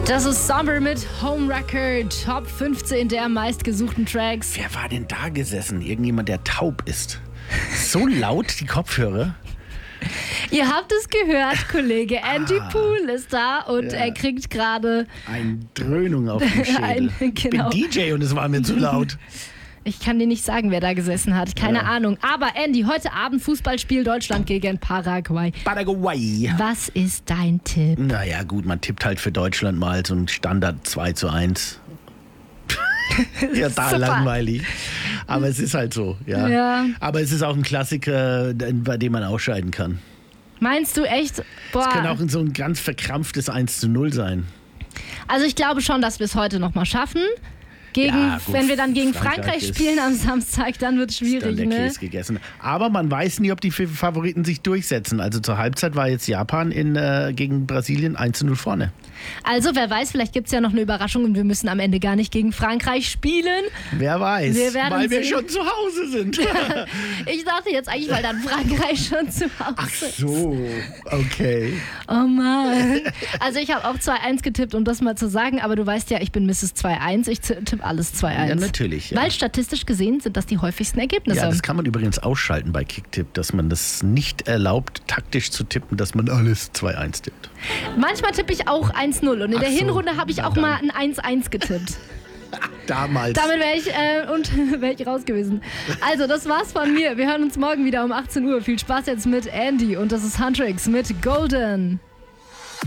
Das ist Summer mit Home Record, Top 15 der meistgesuchten Tracks. Wer war denn da gesessen? Irgendjemand, der taub ist. So laut, die Kopfhörer. Ihr habt es gehört, Kollege Andy Poole ist da und er kriegt gerade eine Dröhnung auf den Schädel. Genau. Ich bin DJ und es war mir zu laut. Ich kann dir nicht sagen, wer da gesessen hat. Keine Ahnung. Aber Andy, heute Abend Fußballspiel Deutschland gegen Paraguay. Paraguay. Was ist dein Tipp? Naja, gut, man tippt halt für Deutschland mal so ein Standard 2:1. Ja, da Super. langweilig. Aber es ist halt so, ja. Aber es ist auch ein Klassiker, bei dem man ausscheiden kann. Meinst du echt? Boah. Es kann auch so ein ganz verkrampftes 1:0 sein. Also ich glaube schon, dass wir es heute noch mal schaffen. Wenn wir dann gegen Frankreich spielen am Samstag, dann wird es schwierig. Ist dann der Käse gegessen. Aber man weiß nie, ob die Favoriten sich durchsetzen. Also zur Halbzeit war jetzt Japan gegen Brasilien 1:0 vorne. Also wer weiß, vielleicht gibt es ja noch eine Überraschung und wir müssen am Ende gar nicht gegen Frankreich spielen. Wer weiß, weil wir schon zu Hause sind. Ich dachte jetzt eigentlich, weil dann Frankreich schon zu Hause Ach so, okay. Oh Mann. Also ich habe auch 2:1 getippt, um das mal zu sagen, aber du weißt ja, ich bin Mrs. 2:1, ich tippe alles 2:1. Ja, natürlich. Ja. Weil statistisch gesehen sind das die häufigsten Ergebnisse. Ja, das kann man übrigens ausschalten bei Kicktipp, dass man das nicht erlaubt, taktisch zu tippen, dass man alles 2:1 tippt. Manchmal tippe ich auch 1:0 und in der Hinrunde habe ich auch mal ein 1:1 getippt. Damals. Damit wäre ich raus gewesen. Also, das war's von mir. Wir hören uns morgen wieder um 18 Uhr. Viel Spaß jetzt mit Andy und das ist Huntrix mit Golden.